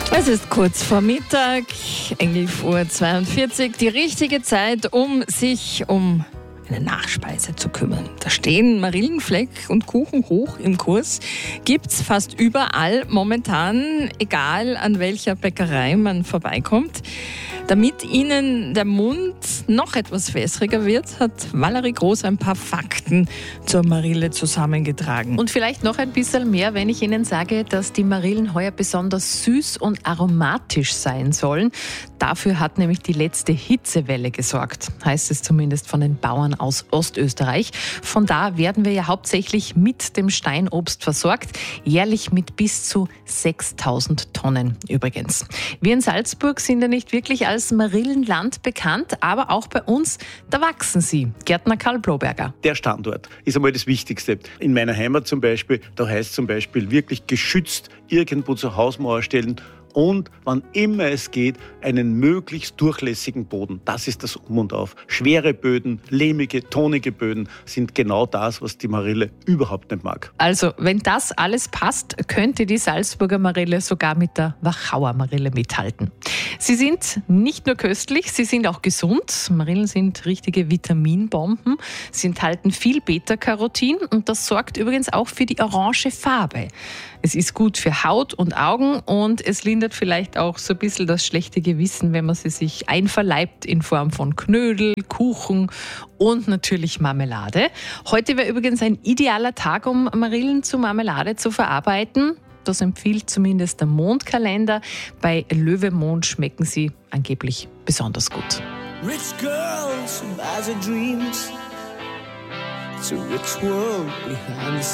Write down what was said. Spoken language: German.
Es ist kurz vor Mittag, 11.42 Uhr, die richtige Zeit, um sich um eine Nachspeise zu kümmern. Da stehen Marillenfleck und Kuchen hoch im Kurs. Gibt's fast überall momentan, egal an welcher Bäckerei man vorbeikommt. Damit Ihnen der Mund noch etwas wässriger wird, hat Valerie Groß ein paar Fakten zur Marille zusammengetragen. Und vielleicht noch ein bisschen mehr, wenn ich Ihnen sage, dass die Marillen heuer besonders süß und aromatisch sein sollen. Dafür hat nämlich die letzte Hitzewelle gesorgt, heißt es zumindest von den Bauern aus Ostösterreich. Von da werden wir ja hauptsächlich mit dem Steinobst versorgt, jährlich mit bis zu 6.000 Tonnen übrigens. Wir in Salzburg sind ja nicht wirklich als Marillenland bekannt, aber auch bei uns, da wachsen sie. Gärtner Karl Bloberger. Der Standort ist einmal das Wichtigste. In meiner Heimat zum Beispiel, da heißt zum Beispiel wirklich geschützt irgendwo zur Hausmauer stellen und, wann immer es geht, einen möglichst durchlässigen Boden. Das ist das Um und Auf. Schwere Böden, lehmige, tonige Böden sind genau das, was die Marille überhaupt nicht mag. Also, wenn das alles passt, könnte die Salzburger Marille sogar mit der Wachauer Marille mithalten. Sie sind nicht nur köstlich, sie sind auch gesund. Marillen sind richtige Vitaminbomben. Sie enthalten viel Beta-Carotin und das sorgt übrigens auch für die orange Farbe. Es ist gut für Haut und Augen und es lindert vielleicht auch so ein bisschen das schlechte Gewissen, wenn man sie sich einverleibt in Form von Knödel, Kuchen und natürlich Marmelade. Heute wäre übrigens ein idealer Tag, um Marillen zu Marmelade zu verarbeiten. Das empfiehlt zumindest der Mondkalender. Bei Löwemond schmecken sie angeblich besonders gut. Rich girls, imagine dreams. It's a rich world behind the